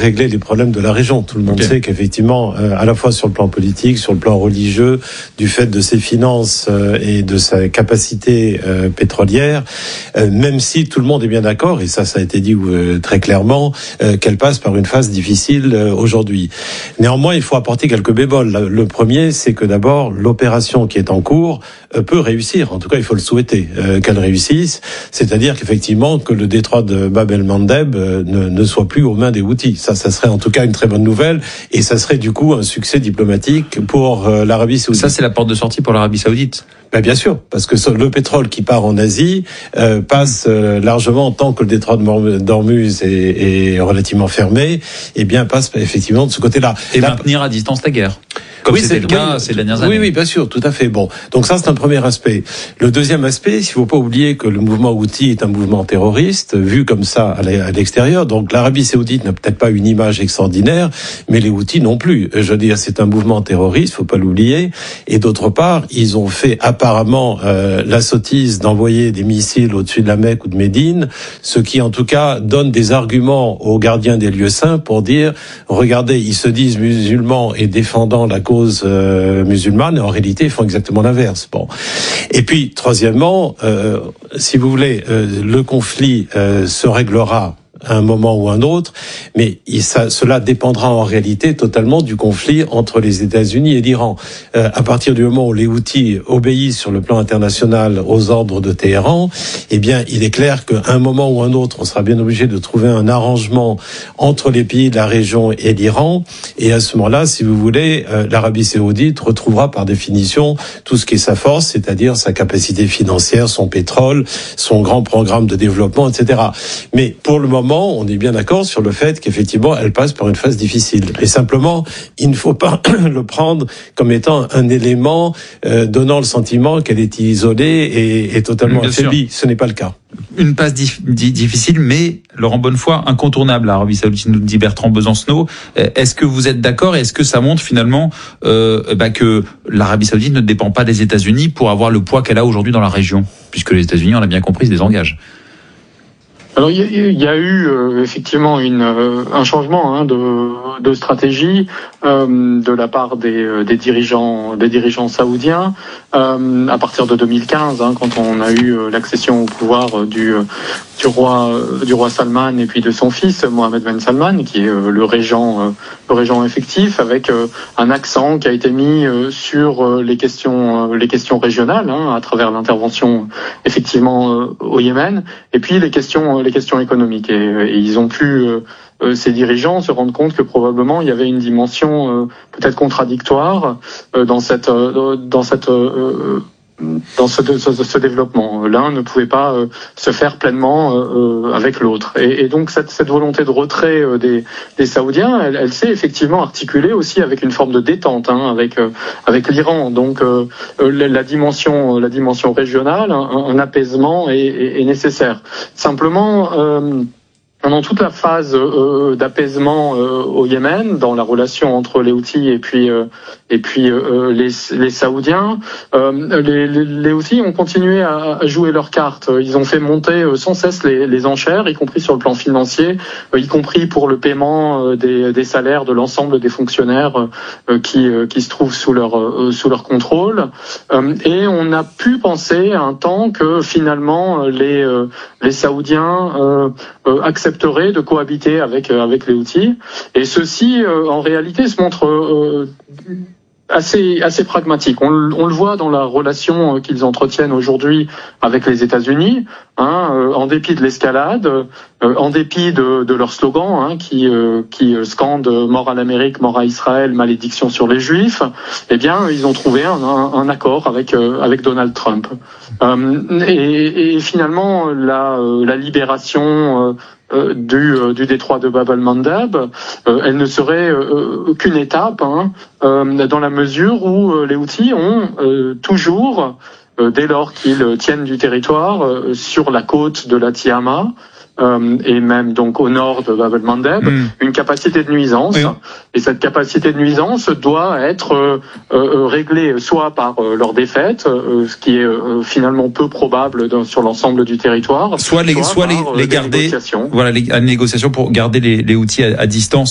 régler les problèmes de la région. Tout le monde sait qu'effectivement, à la fois sur le plan politique, sur le plan religieux, du fait de ses finances et de sa capacité pétrolière, même si tout le monde est bien d'accord, et ça a été dit très clairement, qu'elle passe par une phase difficile aujourd'hui. Néanmoins, il faut apporter quelques bémols. Le premier, c'est que d'abord, l'opération qui est en cours peut réussir. En tout cas, il faut le souhaiter qu'elle réussisse. C'est-à-dire qu'effectivement, que le détroit de Bab el-Mandeb ne soit plus aux mains des Houthis. Ça serait en tout cas une très bonne nouvelle, et ça serait du coup un succès diplomatique pour l'Arabie Saoudite. Ça, c'est la porte de sortie pour l'Arabie Saoudite. Bien sûr, parce que le pétrole qui part en Asie passe largement, tant que le détroit d'Ormuz est relativement fermé, et bien passe effectivement de ce côté-là. Et maintenir à distance la guerre. Comme c'était le cas ces dernières années. Oui, bien sûr, tout à fait. Bon, donc ça, c'est un premier aspect. Le deuxième aspect, il ne faut pas oublier que le mouvement Houthi est un mouvement terroriste, vu comme ça à l'extérieur. Donc l'Arabie Saoudite n'a peut-être pas une image extraordinaire, mais les Houthis non plus. Je veux dire, c'est un mouvement terroriste, faut pas l'oublier. Et d'autre part, ils ont fait apparemment la sottise d'envoyer des missiles au-dessus de la Mecque ou de Médine, ce qui en tout cas donne des arguments aux gardiens des lieux saints pour dire, regardez, ils se disent musulmans et défendant la cause musulmane, et en réalité ils font exactement l'inverse. Bon. Et puis troisièmement, si vous voulez, le conflit se réglera à un moment ou un autre, mais cela dépendra en réalité totalement du conflit entre les États-Unis et l'Iran. À partir du moment où les Houthis obéissent sur le plan international aux ordres de Téhéran, eh bien, il est clair qu'à un moment ou un autre, on sera bien obligé de trouver un arrangement entre les pays de la région et l'Iran. Et à ce moment-là, si vous voulez, l'Arabie Saoudite retrouvera par définition tout ce qui est sa force, c'est-à-dire sa capacité financière, son pétrole, son grand programme de développement, etc. Mais pour le moment, on est bien d'accord sur le fait qu'effectivement, elle passe par une phase difficile. Et simplement, il ne faut pas le prendre comme étant un élément donnant le sentiment qu'elle est isolée et totalement affaiblie. Ce n'est pas le cas. Une passe difficile, mais Laurent Bonnefoy, incontournable. L'Arabie Saoudite, nous dit Bertrand Besancenot. Est-ce que vous êtes d'accord, et est-ce que ça montre finalement que l'Arabie Saoudite ne dépend pas des États-Unis pour avoir le poids qu'elle a aujourd'hui dans la région, puisque les États-Unis, on l'a bien compris, se désengagent? Alors il y a eu effectivement un changement de stratégie de la part des dirigeants saoudiens à partir de 2015, quand on a eu l'accession au pouvoir du roi Salman et puis de son fils Mohammed Ben Salman, qui est le régent effectif, avec un accent qui a été mis sur les questions régionales à travers l'intervention effectivement au Yémen, et puis les questions économiques, et ils ont pu ces dirigeants se rendre compte que probablement il y avait une dimension peut-être contradictoire dans ce développement. L'un ne pouvait pas se faire pleinement avec l'autre. Et donc cette volonté de retrait des Saoudiens, elle s'est effectivement articulée aussi avec une forme de détente avec l'Iran. Donc la dimension régionale, un apaisement est nécessaire. Simplement, pendant toute la phase d'apaisement au Yémen, dans la relation entre les Houthis et puis les Saoudiens, les Houthis ont continué à jouer leurs cartes. Ils ont fait monter sans cesse les enchères, y compris sur le plan financier, y compris pour le paiement des salaires de l'ensemble des fonctionnaires qui se trouvent sous leur contrôle. Et on a pu penser un temps que finalement les Saoudiens accepteraient de cohabiter avec les Houthis, et ceci en réalité se montre assez pragmatique. On le voit dans la relation qu'ils entretiennent aujourd'hui avec les États-Unis, en dépit de l'escalade, en dépit de leur slogan qui scande mort à l'Amérique, mort à Israël, malédiction sur les Juifs. Eh bien, ils ont trouvé un accord avec Donald Trump. Et finalement, la libération du détroit de Bab el-Mandeb, elle ne serait qu'une étape, dans la mesure où les Houthis ont toujours, dès lors qu'ils tiennent du territoire sur la côte de la Tiama, et même donc au nord de Bab el-Mandeb, une capacité de nuisance. Oui. Et cette capacité de nuisance doit être réglée soit par leur défaite, ce qui est finalement peu probable sur l'ensemble du territoire, soit les garder, voilà, les négociations pour garder les Houthis à distance.